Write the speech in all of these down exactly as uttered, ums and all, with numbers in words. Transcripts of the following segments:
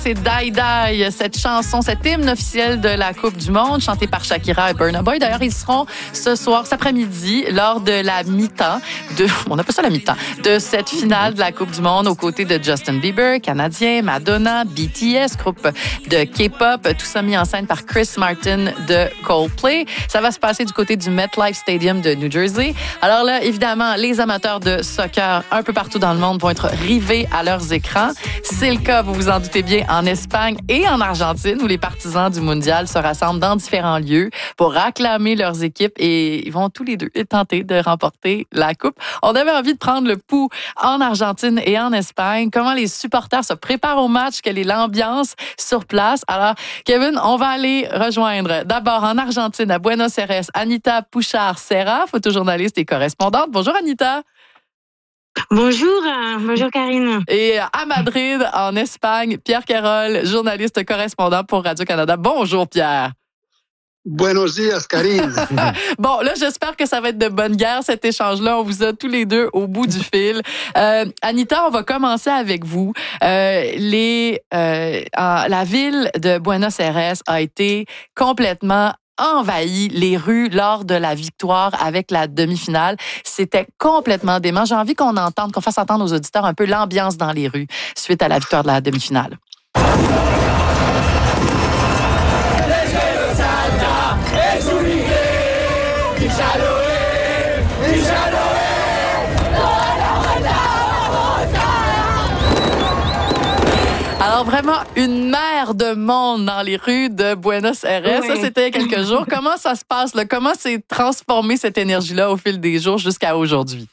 C'est Die Die, cette chanson, cet hymne officiel de la Coupe du Monde, chanté par Shakira et Burna Boy. D'ailleurs, ils seront ce soir, cet après-midi, lors de la mi-temps, de, on appelle ça la mi-temps, de cette finale de la Coupe du Monde aux côtés de Justin Bieber, Canadien, Madonna, B T S, groupe de K-pop, tout ça mis en scène par Chris Martin de Coldplay. Ça va se passer du côté du MetLife Stadium de New Jersey. Alors là, évidemment, les amateurs de soccer un peu partout dans le monde vont être rivés à leurs écrans. C'est le cas, vous vous en doutez bien, en Espagne et en Argentine, où les partisans du mondial se rassemblent dans différents lieux pour acclamer leurs équipes et ils vont tous les deux tenter de remporter la coupe. On avait envie de prendre le pouls en Argentine et en Espagne, comment les supporters se préparent au match, quelle est l'ambiance sur place. Alors, Kevin, on va aller rejoindre d'abord en Argentine, à Buenos Aires, Anita Pouchard-Serra, photojournaliste et correspondante. Bonjour Anita. Bonjour, euh, bonjour Karine. Et à Madrid, en Espagne, Pierre Carol, journaliste correspondant pour Radio-Canada. Bonjour Pierre. Buenos días, Karine. Bon, là, j'espère que ça va être de bonne guerre, cet échange-là. On vous a tous les deux au bout du fil. Euh, Anita, on va commencer avec vous. Euh, les, euh, la ville de Buenos Aires a été complètement envahi les rues lors de la victoire avec la demi-finale. C'était complètement dément. J'ai envie qu'on entende, qu'on fasse entendre aux auditeurs un peu l'ambiance dans les rues suite à la victoire de la demi-finale. Alors vraiment, une mer de monde dans les rues de Buenos Aires. Oui. Ça, c'était il y a quelques jours. Comment ça se passe, là? Comment s'est transformée cette énergie-là au fil des jours jusqu'à aujourd'hui?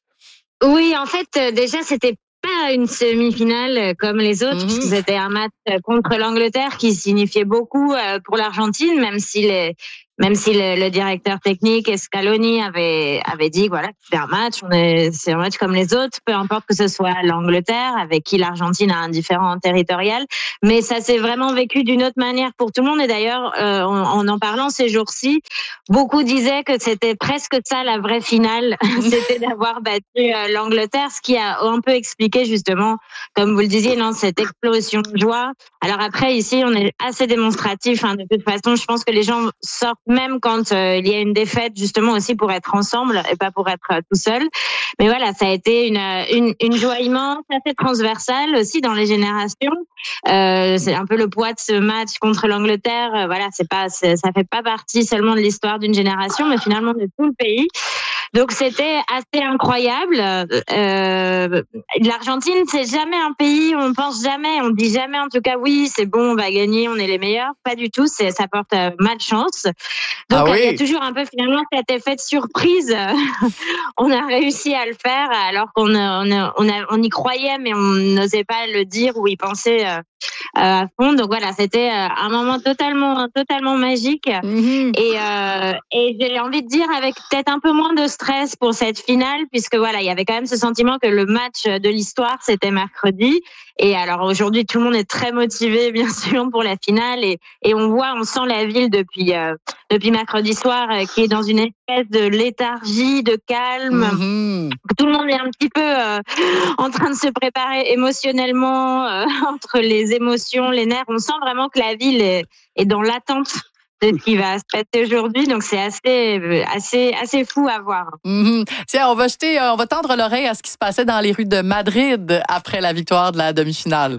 Oui, en fait, déjà, c'était pas une semi-finale comme les autres, mm-hmm. puisque c'était un match contre l'Angleterre qui signifiait beaucoup pour l'Argentine, même si les... Même si le, le directeur technique Scaloni avait avait dit voilà, c'est un match, on est c'est un match comme les autres, peu importe que ce soit l'Angleterre avec qui l'Argentine a un différend territorial, mais ça s'est vraiment vécu d'une autre manière pour tout le monde. Et d'ailleurs, euh, en, en en parlant ces jours-ci, beaucoup disaient que c'était presque ça la vraie finale, c'était d'avoir battu euh, l'Angleterre, ce qui a un peu expliqué justement, comme vous le disiez, non, cette explosion de joie. Alors après, ici, on est assez démonstratif. Hein, de toute façon, je pense que les gens sortent même quand euh, il y a une défaite, justement aussi pour être ensemble et pas pour être euh, tout seul. Mais voilà, ça a été une une, une joie immense, assez transversale aussi dans les générations. Euh, c'est un peu le poids de ce match contre l'Angleterre. Euh, voilà, c'est pas, c'est, ça fait pas partie seulement de l'histoire d'une génération, mais finalement de tout le pays. Donc c'était assez incroyable. Euh, L'Argentine, c'est jamais un pays où on pense jamais, on dit jamais en tout cas oui, c'est bon, on va gagner, on est les meilleurs. Pas du tout, c'est ça porte euh, malchance. Donc ah oui. Il y a toujours un peu finalement cet effet de surprise. On a réussi à le faire alors qu'on a, on, a, on, a, on y croyait, mais on n'osait pas le dire ou y penser euh, à fond. Donc voilà, c'était un moment totalement, totalement magique. Mm-hmm. Et, euh, et j'ai envie de dire avec peut-être un peu moins de stress pour cette finale, puisque voilà, il y avait quand même ce sentiment que le match de l'histoire c'était mercredi. Et alors aujourd'hui, tout le monde est très motivé, bien sûr, pour la finale. Et, et on voit, on sent la ville depuis euh, depuis mercredi soir euh, qui est dans une espèce de léthargie, de calme. Mm-hmm. Tout le monde est un petit peu euh, en train de se préparer émotionnellement euh, entre les émotions, les nerfs. On sent vraiment que la ville est, est dans l'attente de ce qui va se passer aujourd'hui, donc c'est assez, assez, assez fou à voir. Mm-hmm. Tiens, on va jeter, on va tendre l'oreille à ce qui se passait dans les rues de Madrid après la victoire de la demi-finale.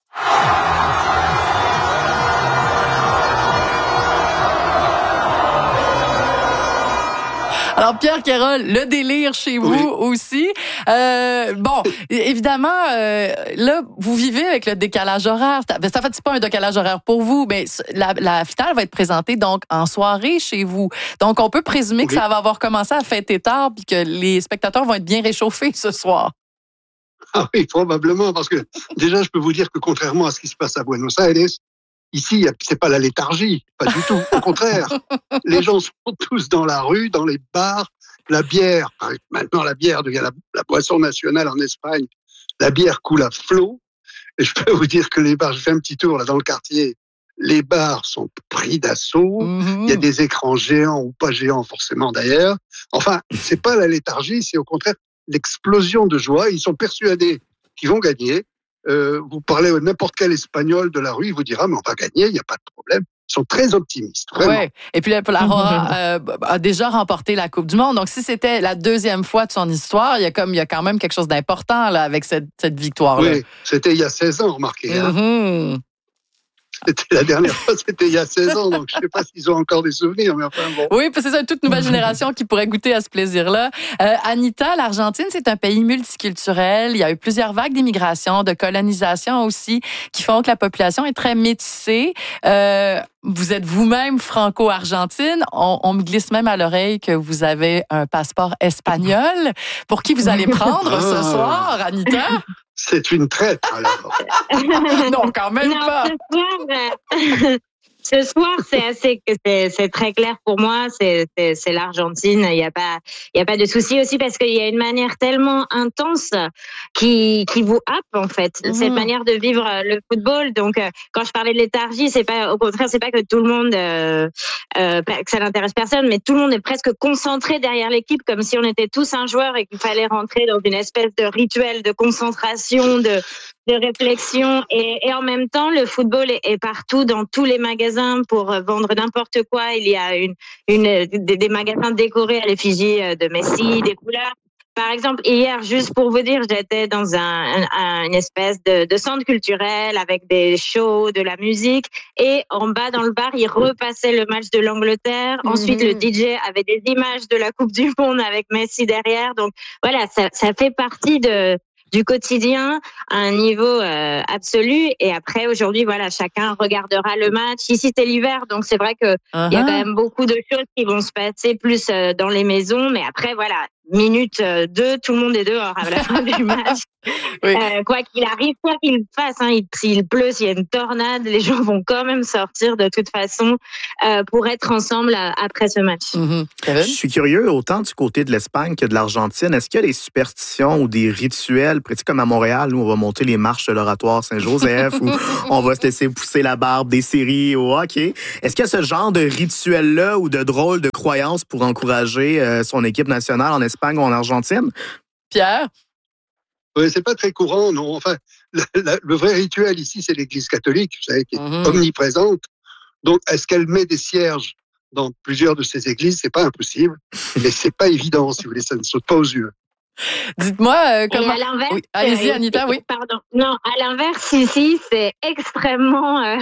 Alors, Pierre Carol, le délire chez vous oui. aussi. Euh, bon, évidemment, euh, là, vous vivez avec le décalage horaire. Ça fait pas un décalage horaire pour vous, mais la, la finale va être présentée donc en soirée chez vous. Donc, on peut présumer oui. que ça va avoir commencé à fêter tard puis que les spectateurs vont être bien réchauffés ce soir. Ah oui, probablement, parce que déjà, je peux vous dire que contrairement à ce qui se passe à Buenos Aires, ici, c'est pas la léthargie, pas du tout. Au contraire, les gens sont tous dans la rue, dans les bars, la bière. Maintenant, la bière devient la, la boisson nationale en Espagne. La bière coule à flot. Et je peux vous dire que les bars, j'ai fait un petit tour là dans le quartier. Les bars sont pris d'assaut. Mm-hmm. Il y a des écrans géants ou pas géants forcément d'ailleurs. Enfin, c'est pas la léthargie, c'est au contraire l'explosion de joie. Ils sont persuadés qu'ils vont gagner. euh, vous parlez à n'importe quel Espagnol de la rue, il vous dira, mais on va gagner, il n'y a pas de problème. Ils sont très optimistes, vraiment. Ouais. Et puis, la Rora euh, a déjà remporté la Coupe du Monde. Donc, si c'était la deuxième fois de son histoire, il y a, comme, il y a quand même quelque chose d'important là, avec cette, cette victoire-là. Oui, c'était il y a seize ans, remarquez. Mm-hmm. Hein. C'était la dernière fois, c'était il y a seize ans, donc je ne sais pas s'ils ont encore des souvenirs, mais enfin bon. Oui, parce que c'est une toute nouvelle génération qui pourrait goûter à ce plaisir-là. Euh, Anita, l'Argentine, c'est un pays multiculturel. Il y a eu plusieurs vagues d'immigration, de colonisation aussi, qui font que la population est très métissée. Euh, vous êtes vous-même franco-argentine. On, on me glisse même à l'oreille que vous avez un passeport espagnol. Pour qui vous allez prendre ah. ce soir, Anita? C'est une traite, alors. Non, quand même non, pas. Ce soir, ce soir c'est assez, c'est, c'est très clair pour moi. C'est, c'est, c'est l'Argentine. Il n'y a pas, il y a pas de souci aussi parce qu'il y a une manière tellement intense qui, qui vous happe en fait. Mmh. Cette manière de vivre le football. Donc, quand je parlais de léthargie, c'est pas, au contraire, c'est pas que tout le monde, euh, euh, que ça n'intéresse personne, mais tout le monde est presque concentré derrière l'équipe comme si on était tous un joueur et qu'il fallait rentrer dans une espèce de rituel de concentration, de de réflexion et, et en même temps le football est, est partout dans tous les magasins pour vendre n'importe quoi. Il y a une, une des, des magasins décorés à l'effigie de Messi, des couleurs. Par exemple, hier, juste pour vous dire, j'étais dans un, un une espèce de, de centre culturel avec des shows, de la musique, et en bas dans le bar, ils repassaient le match de l'Angleterre. Mm-hmm. Ensuite, le D J avait des images de la Coupe du Monde avec Messi derrière. Donc voilà, ça, ça fait partie de du quotidien à un niveau euh, absolu. Et après, aujourd'hui, voilà, chacun regardera le match. Ici, c'est l'hiver, donc c'est vrai que uh-huh. il y a quand même beaucoup de choses qui vont se passer plus euh, dans les maisons. Mais après, voilà, minute deux, tout le monde est dehors à la fin du match. Oui. Euh, quoi qu'il arrive, quoi qu'il fasse, hein, s'il pleut, s'il y a une tornade, les gens vont quand même sortir de toute façon euh, pour être ensemble à, après ce match. Mm-hmm. Je suis curieux, autant du côté de l'Espagne que de l'Argentine, est-ce qu'il y a des superstitions ou des rituels, pratiques comme à Montréal, où on va monter les marches de l'Oratoire Saint-Joseph, où on va se laisser pousser la barbe des séries au hockey? Est-ce qu'il y a ce genre de rituel-là ou de drôle de croyances pour encourager euh, son équipe nationale en Espagne ou en Argentine? Pierre? Oui, c'est pas très courant, non. Enfin, le, le, le vrai rituel ici, c'est l'Église catholique, vous savez, qui est mmh. omniprésente. Donc, est-ce qu'elle met des cierges dans plusieurs de ces églises? C'est pas impossible, mais c'est pas évident, si vous voulez, ça ne saute pas aux yeux. Dites-moi euh, comment. Et à l'inverse, oui. Allez-y, Anita, oui. Pardon. Non, à l'inverse, ici, c'est extrêmement, euh,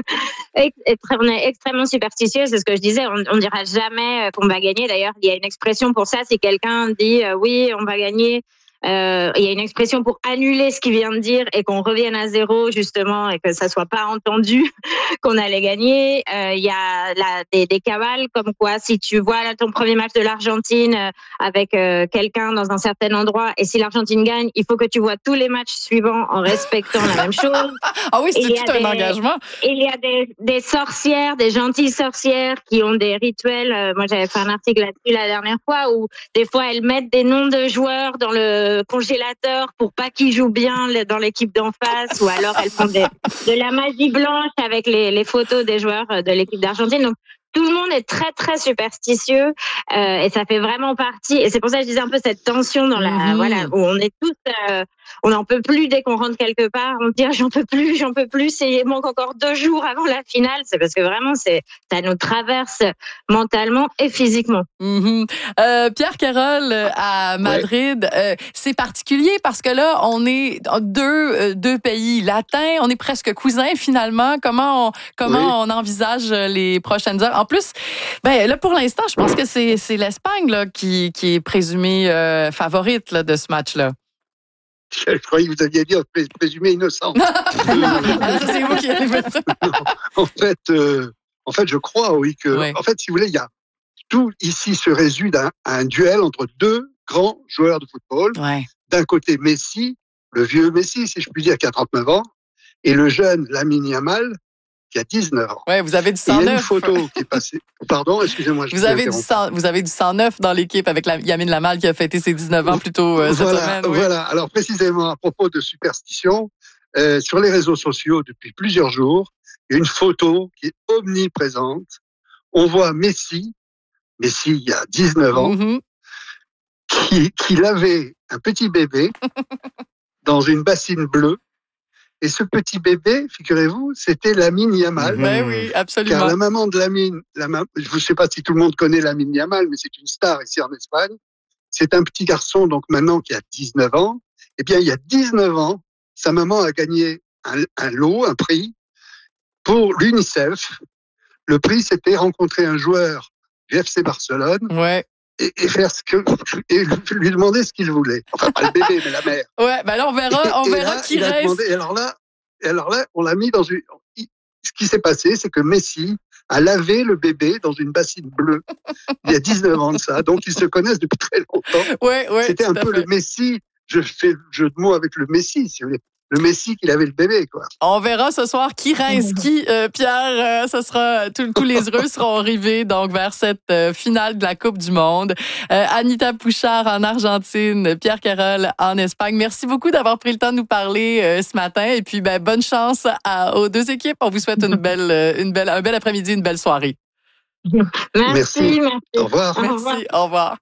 on est extrêmement superstitieux. C'est ce que je disais. On, on dira jamais qu'on va gagner. D'ailleurs, il y a une expression pour ça. Si quelqu'un dit euh, oui, on va gagner. Euh, il y a une expression pour annuler ce qu'il vient de dire et qu'on revienne à zéro justement et que ça soit pas entendu qu'on allait gagner. Euh, il y a la, des, des cavales comme quoi si tu vois là, ton premier match de l'Argentine euh, avec euh, quelqu'un dans un certain endroit et si l'Argentine gagne, il faut que tu vois tous les matchs suivants en respectant la même chose. Ah oui, c'est tout un des, engagement. Il y a des, des sorcières, des gentilles sorcières qui ont des rituels. Euh, moi, j'avais fait un article là-dessus la dernière fois où des fois elles mettent des noms de joueurs dans le congélateur pour pas qu'ils jouent bien dans l'équipe d'en face ou alors elles font des, de la magie blanche avec les, les photos des joueurs de l'équipe d'Argentine. Donc tout le monde est très très superstitieux euh, et ça fait vraiment partie et c'est pour ça que je disais un peu cette tension dans la mmh. voilà où on est tous euh, on n'en peut plus dès qu'on rentre quelque part on dit ah, j'en peux plus j'en peux plus et il manque encore deux jours avant la finale. C'est parce que vraiment c'est ça nous traverse mentalement et physiquement. Mmh. Euh, Pierre Carole à Madrid, ouais. euh, c'est particulier parce que là on est deux euh, deux pays latins, on est presque cousins finalement. Comment on, comment oui. on envisage les prochaines heures? En plus, ben là pour l'instant, je pense que c'est c'est l'Espagne là qui qui est présumée euh, favorite là, de ce match-là. Je croyais que vous aviez dit présumée innocente. euh, c'est vous qui avez fait ça. En fait, euh, en fait, je crois oui que ouais. en fait, si vous voulez, il y a tout ici se résume à un, à un duel entre deux grands joueurs de football. Ouais. D'un côté Messi, le vieux Messi, si je puis dire, qui a trente-neuf ans, et le jeune Lamine Yamal, qui a dix-neuf ans. Ouais, vous avez du sang neuf. Il y a une photo qui est passée. Pardon, excusez-moi. Je vous, avez du sang, vous avez du sang neuf dans l'équipe avec la, Lamine Yamal qui a fêté ses dix-neuf ans plus tôt euh, cette voilà, semaine. Oui. Voilà, alors précisément à propos de superstition, euh, sur les réseaux sociaux depuis plusieurs jours, il y a une photo qui est omniprésente. On voit Messi, Messi il y a dix-neuf ans, mm-hmm. qui, qui lavait un petit bébé dans une bassine bleue Et ce petit bébé, figurez-vous, c'était Lamine Yamal. Ben oui, absolument. Car la maman de Lamine, la ma... je ne sais pas si tout le monde connaît Lamine Yamal, mais c'est une star ici en Espagne. C'est un petit garçon, donc maintenant, qui a dix-neuf ans. Eh bien, il y a dix-neuf ans, sa maman a gagné un, un lot, un prix, pour l'UNICEF. Le prix, c'était rencontrer un joueur du F C Barcelone. Ouais. Et, et faire ce que et lui demander ce qu'il voulait. Enfin, pas le bébé, mais la mère. Ouais, ben là on verra, on et, verra et là, qui reste. Demandé, et alors là, et alors là, on l'a mis dans une. Ce qui s'est passé, c'est que Messi a lavé le bébé dans une bassine bleue. Il y a dix-neuf ans de ça, donc ils se connaissent depuis très longtemps. Ouais, ouais. C'était un peu fait. Le Messi. Je fais le jeu de mots avec le Messi, si vous voulez. Le Messi qu'il avait le bébé, quoi. On verra ce soir qui reste qui, euh, Pierre. Euh, ce sera tous, tous les heureux seront arrivés donc vers cette euh, finale de la Coupe du Monde. Euh, Anita Pouchard en Argentine, Pierre Carol en Espagne. Merci beaucoup d'avoir pris le temps de nous parler euh, ce matin. Et puis, ben, bonne chance à, aux deux équipes. On vous souhaite une belle, une belle, un bel après-midi, une belle soirée. Merci, merci. merci. Au revoir. Merci. Au revoir. Au revoir.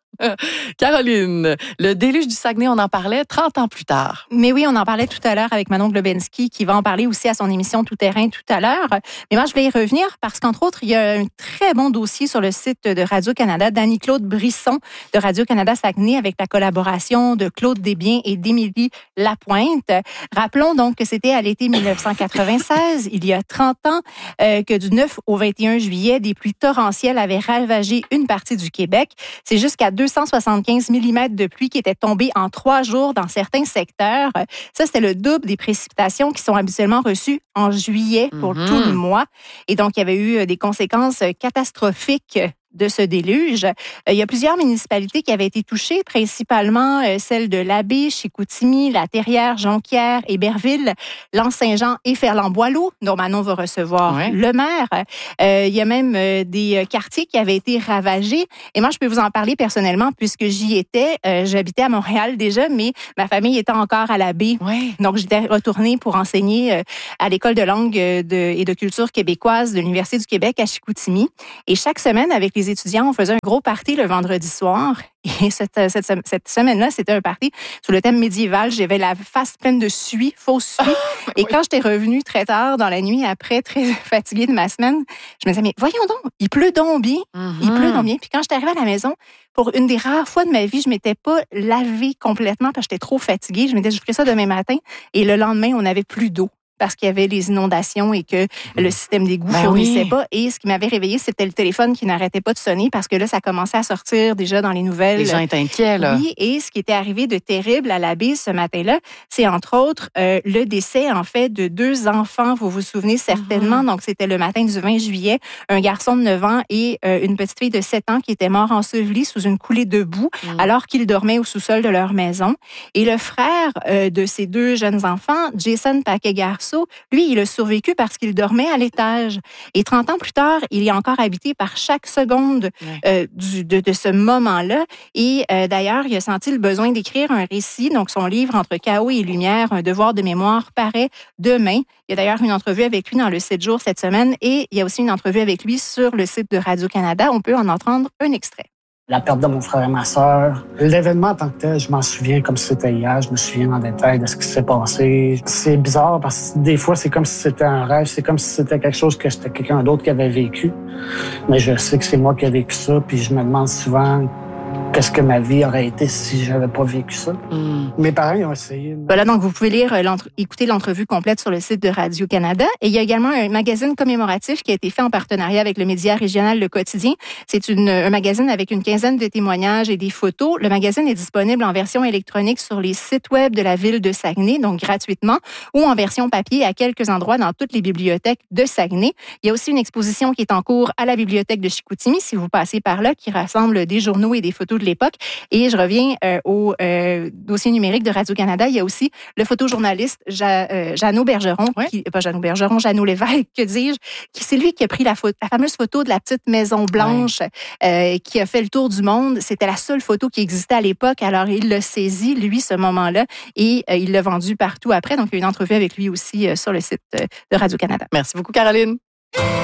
Caroline, le déluge du Saguenay, on en parlait trente ans plus tard. Mais oui, on en parlait tout à l'heure avec Manon Globensky, qui va en parler aussi à son émission Tout Terrain tout à l'heure. Mais moi, je voulais y revenir parce qu'entre autres, il y a un très bon dossier sur le site de Radio-Canada d'Annie-Claude Brisson de Radio-Canada Saguenay avec la collaboration de Claude Desbiens et d'Émilie Lapointe. Rappelons donc que c'était à l'été dix-neuf cent quatre-vingt-seize, il y a trente ans, euh, que du neuf au vingt et un juillet, des pluies torrentielles avaient ravagé une partie du Québec. C'est jusqu'à deux cent soixante-quinze millimètres de pluie qui étaient tombés en trois jours dans certains secteurs. Ça, c'était le double des précipitations qui sont habituellement reçues en juillet pour mm-hmm. tout le mois. Et donc, il y avait eu des conséquences catastrophiques de ce déluge. Il y a plusieurs municipalités qui avaient été touchées, principalement celles de l'Abbé, Chicoutimi, La Terrière, Jonquière, Héberville, L'Anse-Saint-Jean et Ferland-Boileau, dont Manon va recevoir ouais. le maire. Euh, il y a même des quartiers qui avaient été ravagés. Et moi, je peux vous en parler personnellement puisque j'y étais. Euh, j'habitais à Montréal déjà, mais ma famille était encore à l'Abbé. Ouais. Donc, j'étais retournée pour enseigner à l'École de langue de, et de culture québécoise de l'Université du Québec à Chicoutimi. Et chaque semaine, avec les étudiants, on faisait un gros party le vendredi soir. Et cette, cette, cette semaine-là, c'était un party sous le thème médiéval. J'avais la face pleine de suie, fausse suie. Oh, et oui. quand j'étais revenue très tard dans la nuit, après, très fatiguée de ma semaine, je me disais, mais voyons donc, il pleut donc bien. Mm-hmm. Il pleut donc bien. Puis quand j'étais arrivée à la maison, pour une des rares fois de ma vie, je m'étais pas lavée complètement parce que j'étais trop fatiguée. Je me disais, je ferai ça demain matin. Et le lendemain, on n'avait plus d'eau. Parce qu'il y avait les inondations et que le système d'égout ne ben fournissait oui. pas. Et ce qui m'avait réveillée, c'était le téléphone qui n'arrêtait pas de sonner parce que là, ça commençait à sortir déjà dans les nouvelles. Les gens étaient inquiets, là. Oui, et ce qui était arrivé de terrible à l'Abbé ce matin-là, c'est entre autres euh, le décès, en fait, de deux enfants. Vous vous souvenez certainement. Mm-hmm. Donc, c'était le matin du vingt juillet. Un garçon de neuf ans et euh, une petite fille de sept ans qui étaient morts ensevelis sous une coulée de boue mm. alors qu'ils dormaient au sous-sol de leur maison. Et le frère euh, de ces deux jeunes enfants, Jason Paquet-Garceau, lui, il a survécu parce qu'il dormait à l'étage. Et trente ans plus tard, il est encore habité par chaque seconde ouais. euh, du, de, de ce moment-là. Et euh, d'ailleurs, il a senti le besoin d'écrire un récit. Donc, son livre « Entre chaos et lumière, un devoir de mémoire » paraît demain. Il y a d'ailleurs une entrevue avec lui dans le sept jours cette semaine. Et il y a aussi une entrevue avec lui sur le site de Radio-Canada. On peut en entendre un extrait. La perte de mon frère et ma sœur. L'événement en tant que tel, je m'en souviens comme si c'était hier. Je me souviens en détail de ce qui s'est passé. C'est bizarre parce que des fois, c'est comme si c'était un rêve. C'est comme si c'était quelque chose que c'était quelqu'un d'autre qui avait vécu. Mais je sais que c'est moi qui ai vécu ça. Puis je me demande souvent qu'est-ce que ma vie aurait été si j'avais pas vécu ça. Mm. Mes parents, ils ont essayé. Voilà, donc vous pouvez lire, l'entre... écouter l'entrevue complète sur le site de Radio-Canada. Et il y a également un magazine commémoratif qui a été fait en partenariat avec le média régional Le Quotidien. C'est une, un magazine avec une quinzaine de témoignages et des photos. Le magazine est disponible en version électronique sur les sites web de la ville de Saguenay, donc gratuitement, ou en version papier à quelques endroits dans toutes les bibliothèques de Saguenay. Il y a aussi une exposition qui est en cours à la bibliothèque de Chicoutimi, si vous passez par là, qui rassemble des journaux et des photos de l'époque. Et je reviens euh, au euh, dossier numérique de Radio-Canada. Il y a aussi le photojournaliste ja, euh, Jeannot Bergeron, ouais. qui, pas Jeannot Bergeron, Jeannot Lévesque, que dis-je, qui c'est lui qui a pris la, photo, la fameuse photo de la petite maison blanche ouais. euh, qui a fait le tour du monde. C'était la seule photo qui existait à l'époque. Alors, il l'a saisi, lui, ce moment-là, et euh, il l'a vendu partout après. Donc, il y a une entrevue avec lui aussi euh, sur le site euh, de Radio-Canada. Merci beaucoup, Caroline.